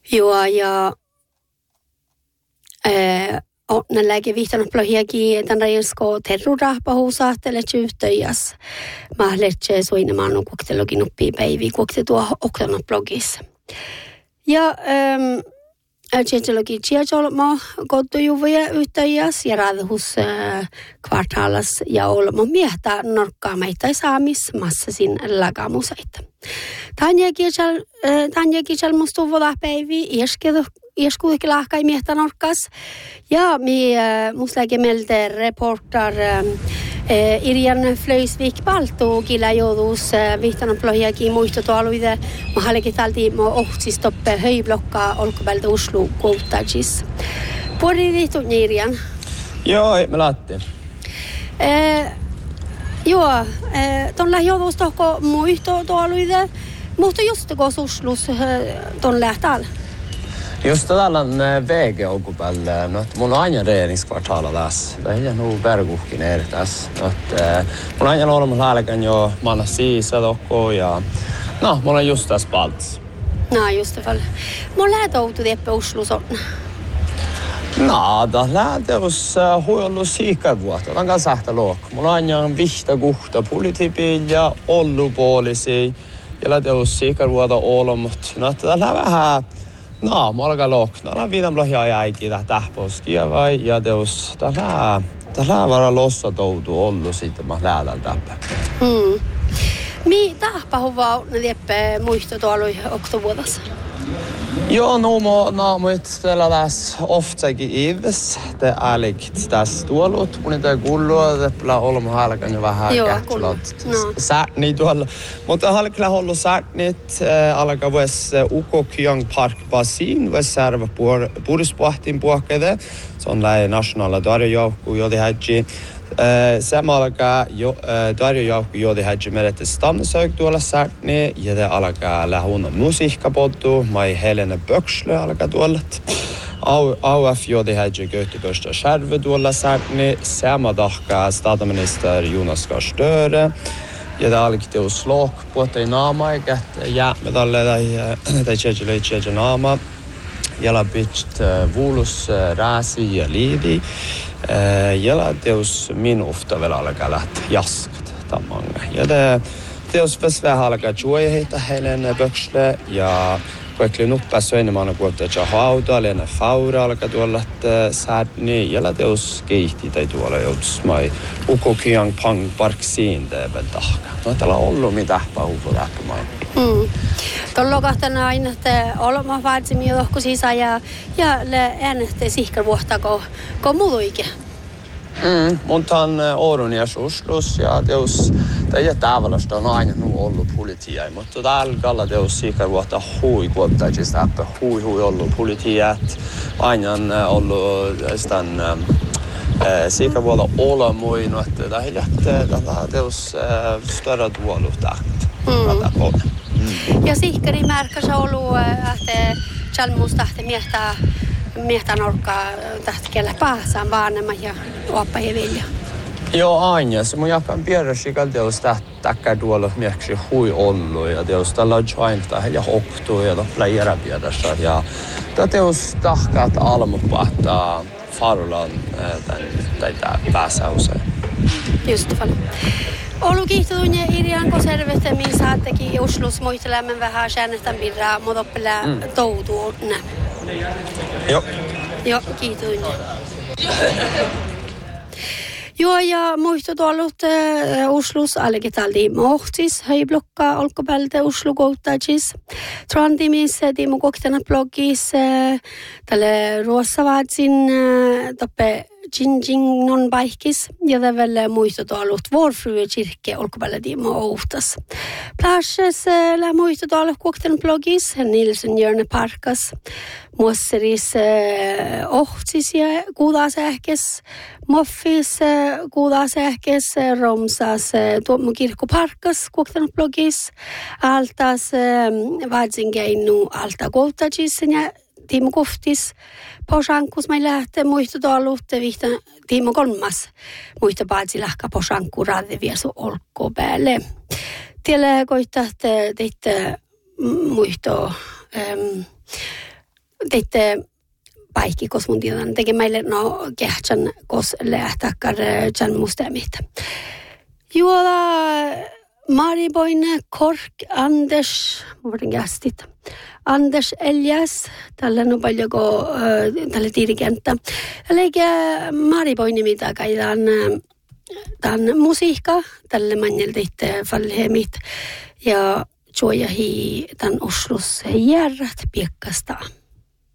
Joo, ja on lääke vihtanut plohiakin tämän rajansko terrorahpahuusahtele tyyhtöjäs. Mä letsee suinamaan kuoktelokin uppii päiviä, kuokte tuo oktanut blogissa. Ja Tjentselogi tjejolmo kotujuvuja yhteijäs ja radhus kvartalas ja olmo miehtä norkkaamaita saamis massasin lagamusaita. Tanja kiechal mustu voda päivi ieskuukin lahkai miehtä norkkas ja mi muslääke melte reporter Irjan Flöisvik Paltu killä jouduus vihtanut plohiakin muistotualuide mahallekin talti ohtisistoppe höiblokkaa olkopältä Oslo kouttajis. Puoli liittyy Irjan? Joo, me laattiin. Joo, tuolla jouduus tohko muistotualuide, mutta just kun Oslos tuon lähtäällä. Just tällainen väge olkopäällä, mun on aina reeniskvartaala tässä. Det är nog verguhkin eri tässä. Mun on aina ollut läälläkään jo manna siisä tokko ja mulla on just tässä palts. Just det fall. Mun lähtoutu teppä Oslos on? Det lähteus huollut siikavuotta. Tämä on kanssa sähtä luokka. Mulla on aina vihta kuhta politipiin ja ollupuolisi. Ja lähteus siikavuotta olomut. Tämä vähän mä alkaa lokna. Mä viitan lohjaa jäikin tähposkia vai ja teos tällä vara lossa toutu ollut sitten mä lähdän täppä. Mi tahpahuvaa ne teppä muistotuolui oktovuodassa? Joo, muit tällä tässä oftakin ives. Te äälikt tässä tuolut. Mun ei kuulua, että olemme halkan jo vähän kähtselot. Särni tuolla. Mutta halkilla ollut särnit alkaa vois Ukokjang Park Basin. Vois särvä puolispahtin puhkede. Se on lähe nationaala tarjojoukku, jodi hädji. Sama alkaa tarjojoukku, jodi hädji meidät stamnesög tuolla särni. Ja te alkaa lähuunna musiikkapottu. Mai Helena Bökslö alkaa tuolla. AUF jodi hädji Göteborgsta skärve tuolla särni. Sama tahkaa statsminister Jonas Gahr Støre. Ja det alkti jo slåk på det nama, ikke jäämedalle tai tjejä nama. Jala bitcht vuulus rääsi ja liidi. Jala teus minufta vielä alkaa lähteä jaskat tamanga. Ja teus vähän alkaa juoja heitä Helena Bökslö ja Kuekli nuppaa söinemään kuolta ja hauta, Lena Faura alkaa tuolla säädni. Jala teus keihti tai tuolla joutus mai Ukokjang Park siin teepän tahka. Täällä on ollut mitä pahuuko lähtömaan. Tuolla kohtana aina, että olemme vaatsimia johku sisä ja äänette sihkelvuotta, kun muutuikin. Mutta on Oorunias Oslos ja teus tai tavallista on aina ollut politia, mutta täällä teus sihkelvuotta hui kuoltajista läppä hui ollut politiat. Aina on ollut sitä sihkelvuotta olemuin, että tämä teus större tuoluttaa. Ja sihkeri märkäs ollut, että Chalmus tahti miehtää norkkaa tahti kellä pääsään vaannemman ja oppaja vilja. Joo, aina. Se mun jakan pieräsi kalteus tähtäkkä tuolla mieksi hui ollut ja teus tällä on jointa ja hoktuu ja toppla järjäpiedässä. Ja teus tahkaat almupahtaa farulan tai pääsää usein. Just det. Olu kiihtotunne Irjan konservetemmin saattekin Oslos muistelämmen vähän säännetän birraa motoppelä toutuun. Joo, kiihtotunne. Joo, ja muistotuolut Oslos allekin taldi mohtis, höiblokkaa olkopältä Oslo kouttajis. Trandimis, Timo Koktena blogis, tälle ruossavaatsin toppe Jinjing non baikis ja tällä muistotuolut Vårfrue kirke olkopäällä Timo ohtas. Plashes lä muistotuolut Koktena blogis, Nilsen Jörne Parkas. Muosseris ohtsis ja kuudasähkes, moffis kuudasähkes, romsas tuommo kirkkoparkas kuoktanut blogis, altas vaadzingeinu alta kouttajis ja Timo Koftis, Posankus mai lähtee muistotuolut vihta Timo kolmas muistopaatsi lähkä Posanku radeviesu olkko päälle. Tiellä koittaa teitä muisto teitte paikki, kos mun tiedän, teke meille no kehtsän, kos lähtäkkar tjän mustemit. Juola Mariboine Kork Anders, vuoden gästit. Anders Elias, tällä on paljon tällä dirigenttä. Lägga Mariboine mitä kaidan tämän musiikka, tälle manjeltit fallhemit ja joja hi tämän Oslos järrat piekkasta.